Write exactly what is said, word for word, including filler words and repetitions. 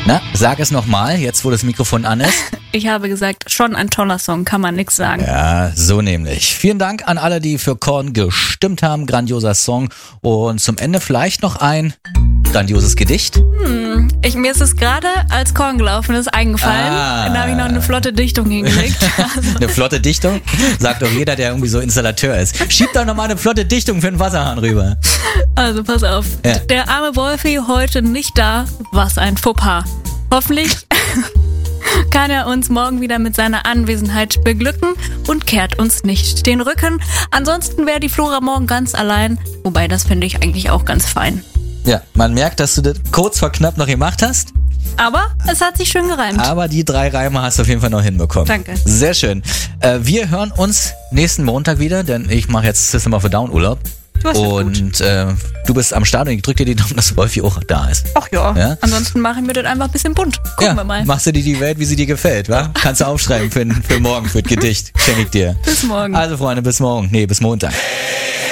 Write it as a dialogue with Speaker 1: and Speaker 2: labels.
Speaker 1: Na, sag es nochmal, jetzt wo das Mikrofon an ist.
Speaker 2: Ich habe gesagt, schon ein toller Song, kann man nix sagen.
Speaker 1: Ja, so nämlich. Vielen Dank an alle, die für Korn gestimmt haben. Grandioser Song. Und zum Ende vielleicht noch ein grandioses Gedicht.
Speaker 2: Hm, ich, mir ist es gerade, als Korn gelaufen ist, eingefallen.
Speaker 1: Ah.
Speaker 2: Dann habe ich noch eine flotte Dichtung hingelegt. Also.
Speaker 1: Eine flotte Dichtung? Sagt doch jeder, der irgendwie so Installateur ist. Schieb doch nochmal eine flotte Dichtung für den Wasserhahn rüber.
Speaker 2: Also pass auf.
Speaker 1: Ja.
Speaker 2: Der arme Wolfi heute nicht da. Was ein Fauxpas. Hoffentlich kann er uns morgen wieder mit seiner Anwesenheit beglücken und kehrt uns nicht den Rücken. Ansonsten wäre die Flora morgen ganz allein. Wobei, das finde ich eigentlich auch ganz fein.
Speaker 1: Ja, man merkt, dass du das kurz vor knapp noch gemacht hast.
Speaker 2: Aber es hat sich schön gereimt.
Speaker 1: Aber die drei Reime hast du auf jeden Fall noch hinbekommen.
Speaker 2: Danke.
Speaker 1: Sehr schön. Äh, wir hören uns nächsten Montag wieder, denn ich mache jetzt System of a Down Urlaub.
Speaker 2: Du hast
Speaker 1: Und äh, du bist am Start und ich drücke dir die Daumen, dass Wolfi auch da ist.
Speaker 2: Ach ja.
Speaker 1: Ja?
Speaker 2: Ansonsten machen wir das einfach ein bisschen bunt. Gucken
Speaker 1: ja,
Speaker 2: wir mal.
Speaker 1: Machst du dir die Welt, wie sie dir gefällt, wa? Kannst du aufschreiben für, für morgen, für das Gedicht. Schenke ich dir.
Speaker 2: Bis morgen.
Speaker 1: Also Freunde, bis morgen. Nee, bis Montag.